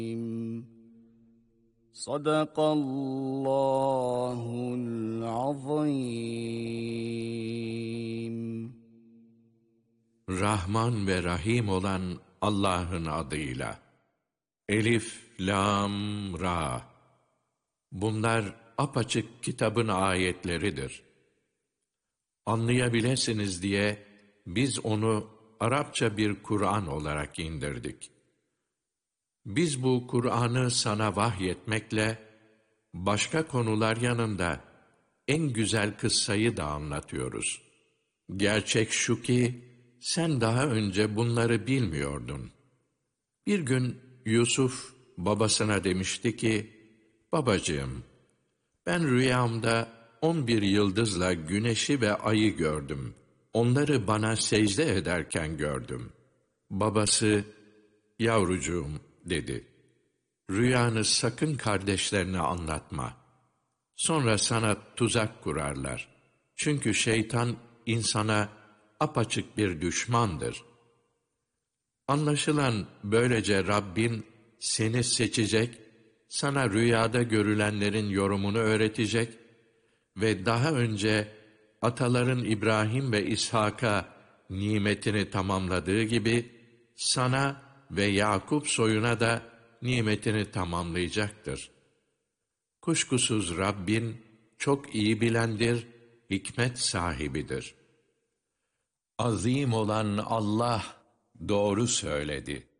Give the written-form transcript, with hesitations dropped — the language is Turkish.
Sadakallahul azim. Rahman ve Rahim olan Allah'ın adıyla. Elif, Lam, Ra. Bunlar apaçık kitabın ayetleridir. Anlayabilirsiniz diye biz onu Arapça bir Kur'an olarak indirdik. Biz bu Kur'an'ı sana vahyetmekle, başka konular yanında en güzel kıssayı da anlatıyoruz. Gerçek şu ki, sen daha önce bunları bilmiyordun. Bir gün Yusuf babasına demişti ki, babacığım, ben rüyamda 11 yıldızla güneşi ve ayı gördüm. Onları bana secde ederken gördüm. Babası, yavrucuğum dedi, rüyanı sakın kardeşlerine anlatma. Sonra sana tuzak kurarlar. Çünkü şeytan insana apaçık bir düşmandır. Anlaşılan böylece Rabbin seni seçecek, sana rüyada görülenlerin yorumunu öğretecek ve daha önce ataların İbrahim ve İshak'a nimetini tamamladığı gibi sana ve Yakup soyuna da nimetini tamamlayacaktır. Kuşkusuz Rabbin çok iyi bilendir, hikmet sahibidir. Azim olan Allah doğru söyledi.